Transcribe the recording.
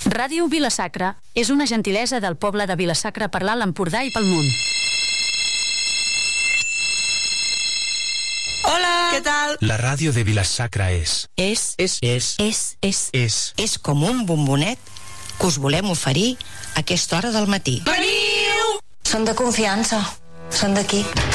Ràdio Vila-sacra és una gentilesa del poble de Vila-sacra per l'Alt Empordà i pel món. Hola, què tal? La ràdio de Vila-sacra és com un bombonet que us volem oferir a aquesta hora del matí. Veniu! Són de confiança, són d'aquí.